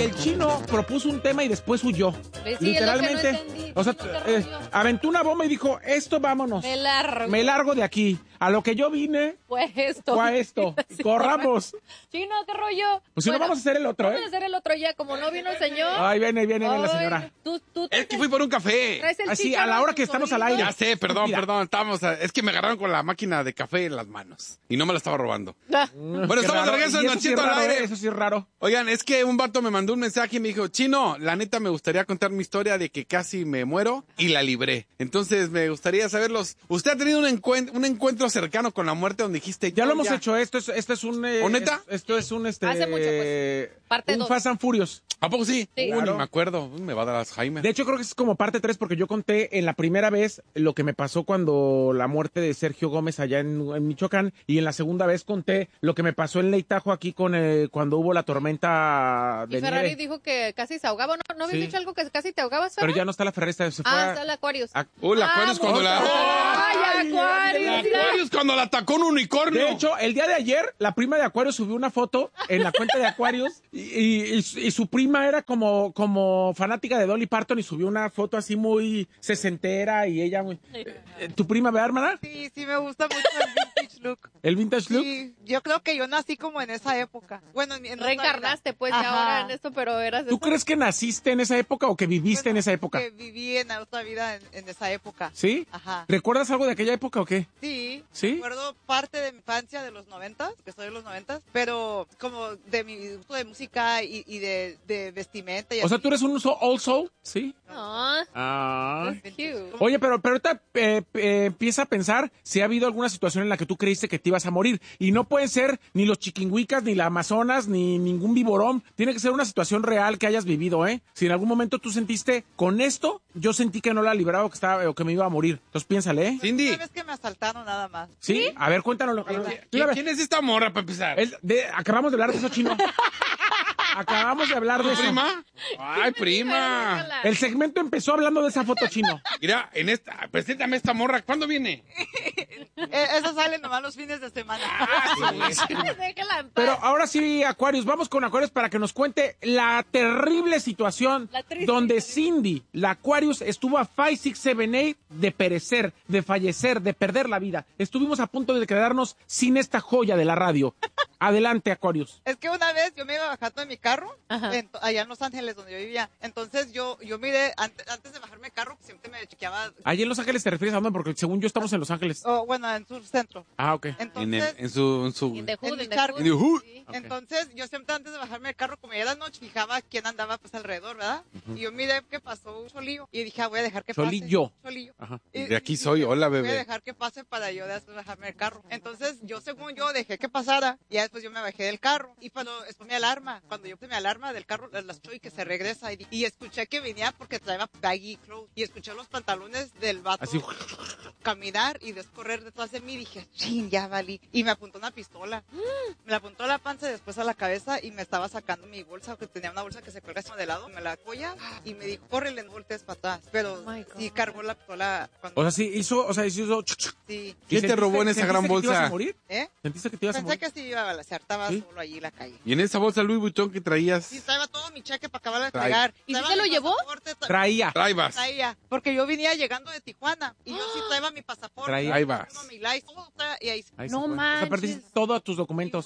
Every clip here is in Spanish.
el chino propuso un tema y después huyó. Sí, Literalmente. es lo que no entendí. O sea, Chino, ¿qué rollo? aventó una bomba y dijo, esto vámonos. Me largo de aquí. A lo que yo vine Fue esto. fue a esto. Sí, Corramos. Chino, ¿qué rollo? Pues si no, vamos a hacer el otro, Vamos a hacer el otro ya, como no vino el señor. Ay, viene la Ay, señora. Tú Es que fui por un café. traes el Así, a chícharo la hora en que tus estamos al oídos. aire. Ya sé, perdón, Mira. es que me agarraron con la máquina de café en las manos. Y no me la estaba robando. Ah, Bueno, Qué estamos de raro. regreso Y en eso sí es Don Cheto al raro, aire. Eso sí es raro. Oigan, es que un vato me mandó un mensaje y me dijo, Chino, la neta me gustaría contar mi historia de que casi me muero y la libré. Entonces me gustaría saberlos. ¿Usted ha tenido un encuentro cercano con la muerte donde dijiste... Ya yo lo hemos hecho, esto es un... ¿O neta? Esto es un... Hace mucho, pues. Parte un dos. Fast and Furious. ¿A poco sí? Sí. Ni Claro. me acuerdo. Me va a dar Alzheimer. De hecho, creo que es como parte 3 porque yo conté en la primera vez lo que me pasó cuando la muerte de Sergio Gómez allá en Michoacán, y en la segunda vez conté lo que me pasó en Leitajo aquí con cuando hubo la tormenta de Y Ferrari nieve. dijo que casi se ahogaba. ¿No habías Sí. dicho algo que casi te ahogabas, Ferrari? Pero ya no está la Ferrista, se fue está el Aquarius. a- La Aquarius cuando la... ¡Ay, Aquarius! La Aquarius cuando la atacó un unicornio. De hecho, el día de ayer, la prima de Aquarius subió una foto en la cuenta de Aquarius y su prima era como fanática de Dolly Parton y subió una foto así muy sesentera y ella muy... ¿Tu prima, ve, hermana? Sí, sí me gusta mucho el vintage look. ¿El vintage look? Sí, yo creo que yo nací como en esa época. Bueno, en otra Reencarnaste, vida. pues, Ajá. ya ahora en esto, pero eras... ¿Tú crees que naciste en esa época o que viviste en esa época? Que viví en otra vida en esa época. ¿Sí? Ajá. ¿Recuerdas algo de aquella época o qué? Sí. ¿Sí? Recuerdo parte de mi infancia de los 90, que soy de los 90, pero como de mi gusto de música y de vestimenta. Y O sea, así. ¿tú eres un old soul? ¿Sí? Ah, Ah. cute. Oye, pero ahorita empieza a pensar si ha habido alguna situación en la que tú creíste que te ibas a morir. Y no pueden ser ni los chiquinhuicas, ni la Amazonas, ni ningún viborón. Tiene que ser una situación real que hayas vivido, ¿eh? Si en algún momento tú sentiste, con esto, yo sentí que no la libraba o que me iba a morir. Entonces piénsale, ¿eh? Cindy, Una vez que me asaltaron nada más. ¿Sí? A ver, cuéntanoslo. ¿quién es esta morra para empezar? Acabamos de hablar de eso, chino. Acabamos de hablar de ¿Tu eso. prima? Ay, prima. El segmento empezó hablando de esa foto, chino. Mira, preséntame esta morra. ¿Cuándo viene? Eso sale nomás los fines de semana. Déjala en paz. Pero ahora sí, Aquarius, vamos con Aquarius para que nos cuente la terrible situación La triste. donde Cindy, la Aquarius, estuvo a 5, 6, 7, 8 de perecer, de fallecer, de perder la vida. Estuvimos a punto de quedarnos sin esta joya de la radio. Adelante, Aquarius. Es que una vez yo me iba bajando en mi carro, Ajá. allá en Los Ángeles, donde yo vivía. Entonces yo miré, antes de bajarme el carro, siempre me chequeaba, Allí en Los Ángeles te refieres a dónde, porque según yo estamos en Los Ángeles. bueno, en Sur Centro. Ah, ok. Entonces, En su... In the hood, en mi in the charco. hood. In the hood. Sí. Ok. Entonces, yo siempre antes de bajarme el carro, como ya era noche, fijaba quién andaba pues alrededor, ¿verdad? Y yo miré que pasó un solillo y dije, voy a dejar que Solillo. pase. Solillo. Ajá. De aquí soy, hola, Voy a bebé. dejar que pase para yo después bajarme el carro. Entonces, yo según yo dejé que pasara, y ya después yo me bajé del carro. Y cuando después mi alarma, cuando yo puse mi alarma del carro, la escucho y que se regresa. Y escuché que venía porque traía baggy clothes. Y escuché los pantalones del vato Así. caminar y descorrer detrás de mí. Y dije, chin, ya valí. Y me apuntó una pistola. Me la apuntó a la panza y después a la cabeza y me estaba sacando mi bolsa, que tenía una bolsa que se cuelga de lado. Me la apoya y me dijo, córrele, no voltees para atrás. Pero Oh my God. sí cargó la pistola cuando... O sea, sí hizo... sí. ¿Quién te robó en esa gran ¿Sentiste que te ibas bolsa? a morir? ¿Eh? ¿Sentiste que te ibas a Pensé morir? que sí iba a balacear, estaba ¿Sí? solo allí en la calle. Y en esa bolsa Louis Vuitton que traías, Sí, traía todo mi cheque para acabar de Trae. pagar. ¿Y Traía sí te lo mi llevó? pasaporte, Traía. traibas. traía, porque yo venía llegando de Tijuana y yo sí traía mi pasaporte. Traía. Ahí vas. Mi license, todo traía, y ahí Ahí No se fue. O sea, manches. perdiste todos tus documentos.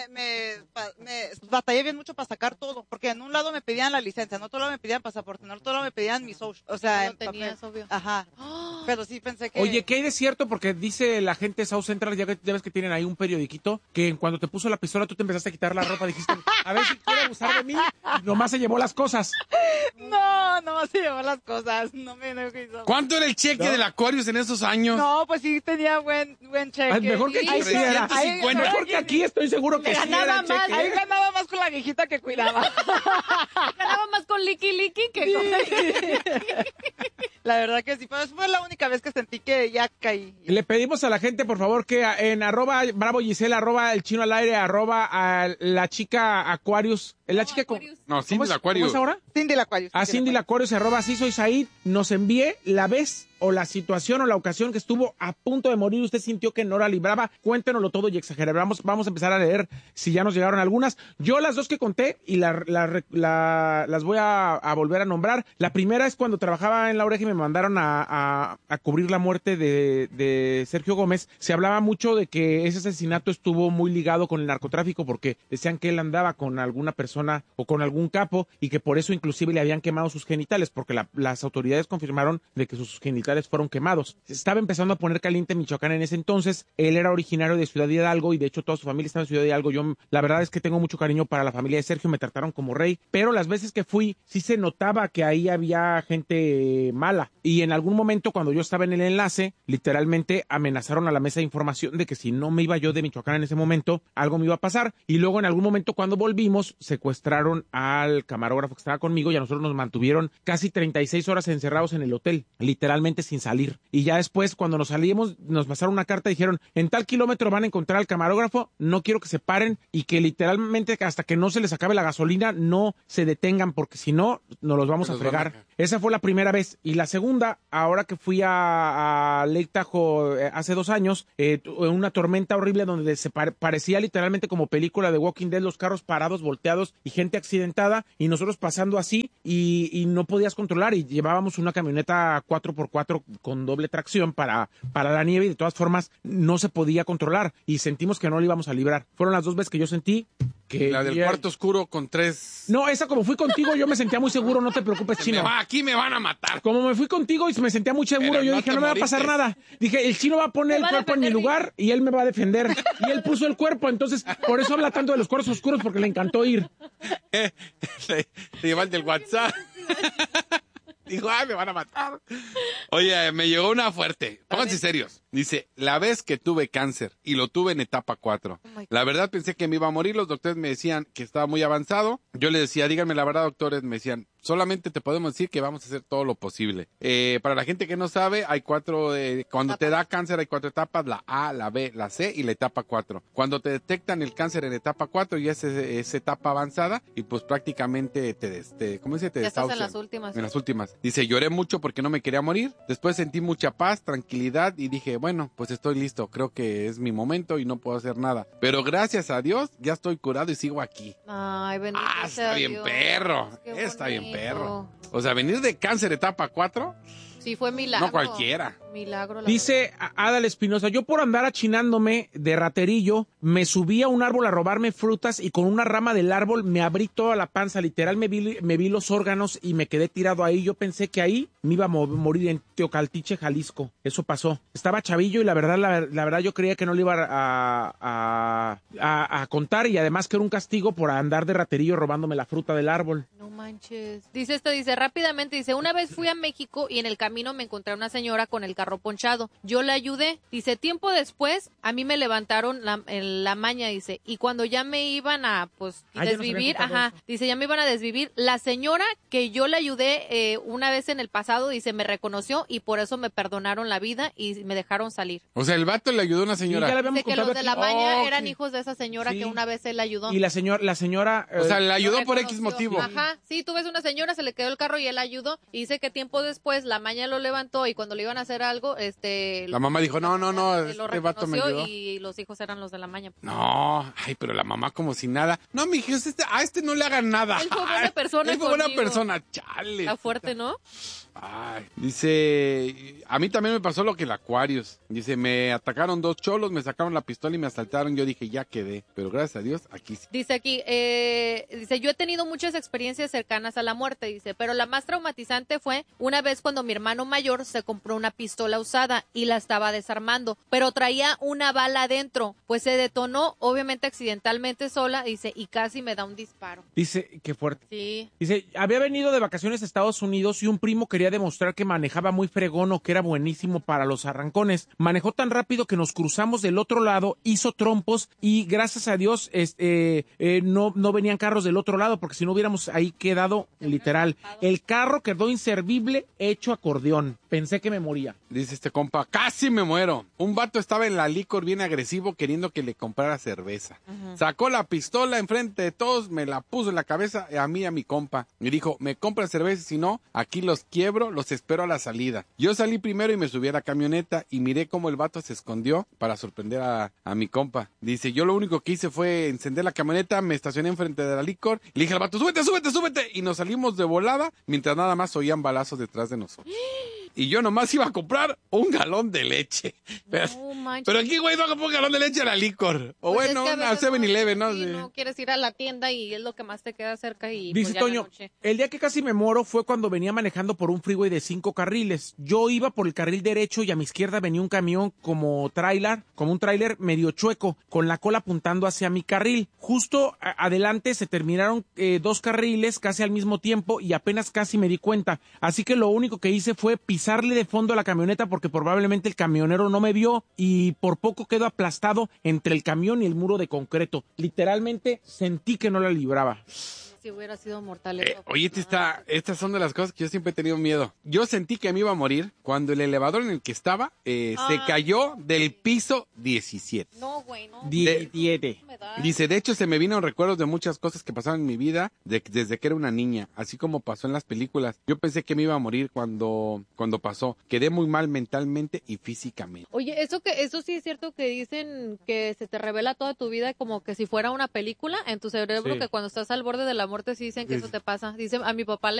me batallé bien mucho para sacar todo, porque en un lado me pedían la licencia, en otro lado me pedían pasaporte, en otro lado me pedían mi social, o sea, No lo en tenías, papel. obvio. Ajá, pero sí pensé que... Oye, ¿qué hay de cierto? Porque dice la gente de South Central, ya ves que tienen ahí un periodiquito, que cuando te puso la pistola tú te empezaste a quitar la ropa, dijiste, a ver si quiere abusar de mí, y nomás se llevó las cosas. No, se llevó las cosas, no me hizo. ¿Cuánto era el cheque del Aquarius en esos años? No, pues sí tenía buen cheque. Ay, mejor que Ahí aquí sí, sí era. 350. Mejor que aquí estoy seguro que sí ganaba era el más, cheque. ahí ganaba más con la viejita que cuidaba. Ganaba más con Licky Licky que con... La verdad que sí, pero fue la única vez que sentí que ya caí. Le pedimos a la gente, por favor, que en arroba Bravo Gisela, arroba el chino al aire, arroba a la chica Aquarius. ¿Es la chica con... No, Cindy ¿Cómo es? Aquarius. ¿Cómo es ahora? Cindy la Aquarius. A Cindy Lacuarios, arroba así soy Said, nos envíe la vez o la situación o la ocasión que estuvo a punto de morir, usted sintió que no la libraba, cuéntenoslo todo y exageramos. Vamos a empezar a leer si ya nos llegaron algunas. Yo las dos que conté y las voy a volver a nombrar. La primera es cuando trabajaba en La Oreja y me mandaron a cubrir la muerte de Sergio Gómez. Se hablaba mucho de que ese asesinato estuvo muy ligado con el narcotráfico porque decían que él andaba con alguna persona o con algún capo y que por eso inclusive le habían quemado sus genitales, porque las autoridades confirmaron de que sus genitales fueron quemados. Se estaba empezando a poner caliente Michoacán en ese entonces. Él era originario de Ciudad Hidalgo y de hecho toda su familia estaba en Ciudad Hidalgo. Yo la verdad es que tengo mucho cariño para la familia de Sergio, me trataron como rey, pero las veces que fui sí se notaba que ahí había gente mala y en algún momento cuando yo estaba en el enlace, literalmente amenazaron a la mesa de información de que si no me iba yo de Michoacán en ese momento, algo me iba a pasar y luego en algún momento cuando volvimos secuestraron al camarógrafo que estaba conmigo y a nosotros nos mantuvieron casi 36 horas encerrados en el hotel, literalmente sin salir. Y ya después, cuando nos salimos, nos pasaron una carta y dijeron, en tal kilómetro van a encontrar al camarógrafo, no quiero que se paren y que literalmente hasta que no se les acabe la gasolina, no se detengan, porque si no, nos los vamos a fregar. Esa fue la primera vez. Y la segunda, ahora que fui a Lake Tahoe hace 2 años, una tormenta horrible donde se parecía literalmente como película de Walking Dead, los carros parados, volteados y gente accidentada, y nosotros pasando así y no podías controlar, y llevábamos una camioneta 4x4 con doble tracción para la nieve y de todas formas no se podía controlar y sentimos que no lo íbamos a librar. Fueron las 2 veces que yo sentí que... La del cuarto oscuro con 3... No, esa como fui contigo yo me sentía muy seguro, no te preocupes, Chino. Aquí me van a matar. Como me fui contigo y me sentía muy seguro, Pero yo no dije, te no me va a pasar moriste. nada. Dije, el Chino va a poner el cuerpo en mi lugar y él me va a defender. Y él puso el cuerpo, entonces por eso habla tanto de los cuartos oscuros, porque le encantó ir. Se lleva el del WhatsApp. Dijo, ay, me van a matar. Oye, me llegó una fuerte. Pónganse serios. Dice, la vez que tuve cáncer y lo tuve en etapa 4. La verdad pensé que me iba a morir. Los doctores me decían que estaba muy avanzado. Yo les decía, díganme la verdad, doctores. Me decían, solamente te podemos decir que vamos a hacer todo lo posible. Para la gente que no sabe, hay 4, cuando te da cáncer hay 4 etapas, la A, la B, la C y la etapa 4. Cuando te detectan el cáncer en etapa 4 ya es etapa avanzada y pues prácticamente ¿cómo dice? Te Ya estás en desahucian. las últimas. En las últimas. Dice, lloré mucho porque no me quería morir. Después sentí mucha paz, tranquilidad y dije, bueno, pues estoy listo. Creo que es mi momento y no puedo hacer nada. Pero gracias a Dios ya estoy curado y sigo aquí. Ay, bendito Ah, sea está bien Dios. perro. Qué Está bien bonito. perro. O sea, venir de cáncer etapa 4, Sí, fue milagro. no cualquiera. Milagro. la Dice Adal Espinosa, yo por andar achinándome de raterillo, me subí a un árbol a robarme frutas y con una rama del árbol me abrí toda la panza, literal me vi los órganos y me quedé tirado ahí. Yo pensé que ahí me iba a morir en Teocaltiche, Jalisco. Eso pasó. Estaba chavillo y la verdad yo creía que no le iba a contar y además que era un castigo por andar de raterillo robándome la fruta del árbol. No manches. Dice rápidamente, dice, una vez fui a México y en el camino me encontré a una señora con el carro ponchado. Yo le ayudé. Dice, tiempo después, a mí me levantaron la maña, dice, y cuando ya me iban a, pues, Ah, ya nos desvivir, habían contado ajá, dice, ya me iban a desvivir. La señora que yo le ayudé una vez en el pasado, dice, me reconoció y por eso me perdonaron la vida y me dejaron salir. O sea, el vato le ayudó a una señora. Sí, ya le habíamos Dice que contado los de la aquí. maña Oh, eran sí. hijos de esa señora Sí. que una vez él ayudó. Y la señora O sea, le ayudó Lo por X reconoció. motivo. Ajá, sí, tú ves una señora, se le quedó el carro y él ayudó. Y dice que tiempo después la maña lo levantó y cuando le iban a hacer algo, La mamá dijo, no, lo este vato me reconoció ayudó. y los hijos eran los de la maña. No, ay, pero la mamá como si nada. No, mi hijo, a este no le hagan nada. Él fue buena persona Él fue buena conmigo. persona, chale. Está fuerte, ¿no? Ay, dice, a mí también me pasó lo que el Aquarius. Dice, me atacaron 2 cholos, me sacaron la pistola y me asaltaron. Yo dije, ya quedé. Pero gracias a Dios, aquí sí. Dice aquí, dice, yo he tenido muchas experiencias cercanas a la muerte, dice, pero la más traumatizante fue una vez cuando mi hermano mayor se compró una pistola usada y la estaba desarmando, pero traía una bala adentro, pues se detonó, obviamente accidentalmente sola, dice, y casi me da un disparo. Dice, qué fuerte. Sí. Dice, había venido de vacaciones a Estados Unidos y un primo quería demostrar que manejaba muy fregón o que era buenísimo para los arrancones. Manejó tan rápido que nos cruzamos del otro lado, hizo trompos y gracias a Dios no venían carros del otro lado porque si no hubiéramos ahí quedado literal. El carro quedó inservible, hecho acordeón. Pensé que me moría. Dice este compa, casi me muero. Un vato estaba en la licor bien agresivo queriendo que le comprara cerveza. Sacó la pistola enfrente de todos, me la puso en la cabeza a mí y a mi compa. Y dijo, me compran cerveza, si no, aquí los quiebro, los espero a la salida. Yo salí primero y me subí a la camioneta y miré cómo el vato se escondió para sorprender a mi compa. Dice, yo lo único que hice fue encender la camioneta, me estacioné enfrente de la licor, y le dije al vato, súbete, súbete, súbete. Y nos salimos de volada mientras nada más oían balazos detrás de nosotros. Y yo nomás iba a comprar un galón de leche. Pero aquí, güey, no compro un galón de leche a la licor. O Pues bueno, es que a una veces 7-Eleven, ¿no? sí, no quieres ir a la tienda y es lo que más te queda cerca y Dice pues ya Toño, la noche. el día que casi me muero fue cuando venía manejando por un freeway de 5 carriles. Yo iba por el carril derecho y a mi izquierda venía un camión como un tráiler medio chueco, con la cola apuntando hacia mi carril. Justo adelante se terminaron 2 carriles casi al mismo tiempo y apenas casi me di cuenta. Así que lo único que hice fue pisarle de fondo a la camioneta porque probablemente el camionero no me vio y por poco quedo aplastado entre el camión y el muro de concreto. Literalmente sentí que no la libraba. Si hubiera sido mortal. Oye, estas son de las cosas que yo siempre he tenido miedo. Yo sentí que me iba a morir cuando el elevador en el que estaba se cayó del piso 17. No, güey, no. 17. Dice, de hecho se me vino recuerdos de muchas cosas que pasaron en mi vida desde que era una niña, así como pasó en las películas. Yo pensé que me iba a morir cuando pasó. Quedé muy mal mentalmente y físicamente. Oye, eso sí es cierto que dicen que se te revela toda tu vida como que si fuera una película en tu cerebro, Sí. que cuando estás al borde de la muerte sí dicen que eso te pasa. Dicen, a mi papá